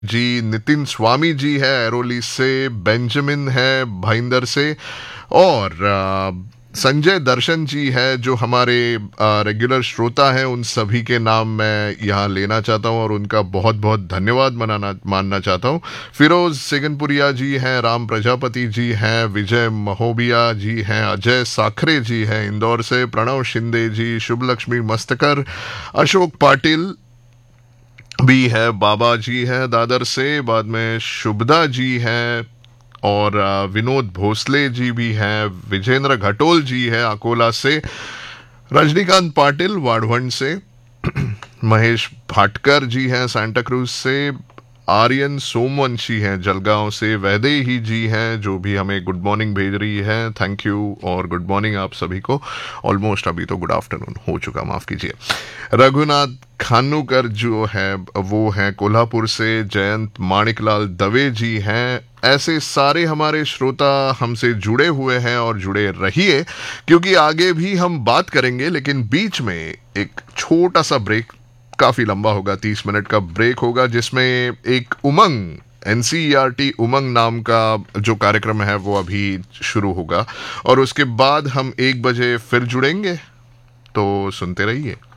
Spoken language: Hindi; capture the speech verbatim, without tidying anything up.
जी, नितिन स्वामी जी है एरोली से, बेंजामिन है भाईंदर से और अ, संजय दर्शन जी है जो हमारे अ, रेगुलर श्रोता हैं। उन सभी के नाम मैं यहाँ लेना चाहता हूँ और उनका बहुत-बहुत धन्यवाद मनाना मानना चाहता हूँ। फिरोज सिगनपुरिया जी हैं, राम प्रजापति जी हैं, विजय महोबिया जी हैं, अजय साखरे जी हैं इंदौर से, प्रणव शिंदे जी, शुभ लक्ष्मी मस्तकर, अशोक पाटिल भी है, बाबा जी हैं दादर से, बाद में शुभदा जी हैं और अ, विनोद भोसले जी भी हैं, विजेंद्र घटोल जी है अकोला से, रजनीकांत पाटिल वाढ़वंड से, महेश भाटकर जी हैं सांता क्रूज से, आर्यन सोमवंशी हैं जलगांव से, वैदेही जी हैं जो भी हमें गुड मॉर्निंग भेज रही है, थैंक यू और गुड मॉर्निंग आप सभी को। ऑलमोस्ट अभी तो गुड आफ्टरनून हो चुका, माफ कीजिए। रघुनाथ खानूकर जो है वो हैं कोल्हापुर से, जयंत माणिकलाल दवे जी हैं। ऐसे सारे हमारे श्रोता हमसे जुड़े हुए हैं और जुड़े रहिए क्योंकि आगे भी हम बात करेंगे, लेकिन बीच में एक छोटा सा ब्रेक, काफी लंबा होगा, तीस मिनट का ब्रेक होगा जिसमें एक उमंग एनसीईआरटी उमंग नाम का जो कार्यक्रम है वो अभी शुरू होगा और उसके बाद हम एक बजे फिर जुड़ेंगे, तो सुनते रहिए।